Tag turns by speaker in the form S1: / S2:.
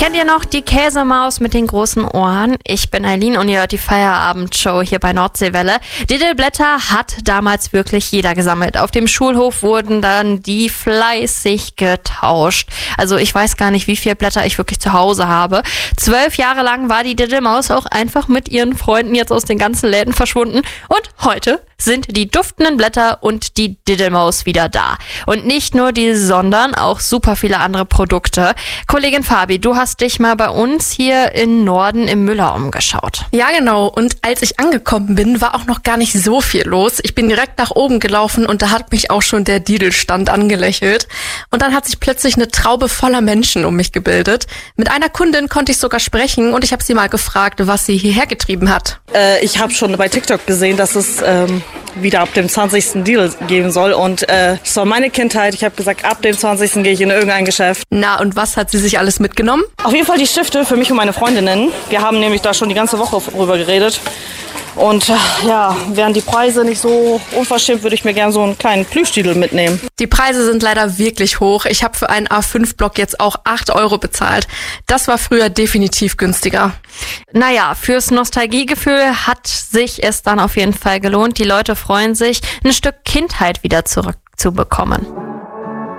S1: Kennt ihr noch die Käsemaus mit den großen Ohren? Ich bin Eileen und ihr hört die Feierabendshow hier bei Nordseewelle. Diddleblätter hat damals wirklich jeder gesammelt. Auf dem Schulhof wurden dann die fleißig getauscht. Also ich weiß gar nicht, wie viele Blätter ich wirklich zu Hause habe. 12 Jahre lang war die Diddlemaus auch einfach mit ihren Freunden jetzt aus den ganzen Läden verschwunden. Und heute sind die duftenden Blätter und die Diddlemaus wieder da. Und nicht nur die, sondern auch super viele andere Produkte. Kollegin Fabi, du hast dich mal bei uns hier in Norden im Müller umgeschaut.
S2: Ja, genau. Und als ich angekommen bin, war auch noch gar nicht so viel los. Ich bin direkt nach oben gelaufen und da hat mich auch schon der Diddlstand angelächelt. Und dann hat sich plötzlich eine Traube voller Menschen um mich gebildet. Mit einer Kundin konnte ich sogar sprechen und ich habe sie mal gefragt, was sie hierher getrieben hat.
S3: Ich habe schon bei TikTok gesehen, dass es wieder ab dem 20. Deal geben soll. Und das war meine Kindheit. Ich habe gesagt, ab dem 20. gehe ich in irgendein Geschäft.
S2: Na, und was hat sie sich alles mitgenommen?
S3: Auf jeden Fall die Stifte für mich und meine Freundinnen. Wir haben nämlich da schon die ganze Woche drüber geredet. Und ja, wären die Preise nicht so unverschämt, würde ich mir gerne so einen kleinen Plüschtitel mitnehmen.
S2: Die Preise sind leider wirklich hoch. Ich habe für einen A5-Block jetzt auch 8 € bezahlt. Das war früher definitiv günstiger.
S1: Naja, fürs Nostalgiegefühl hat sich es dann auf jeden Fall gelohnt. Die Leute freuen sich, ein Stück Kindheit wieder zurückzubekommen.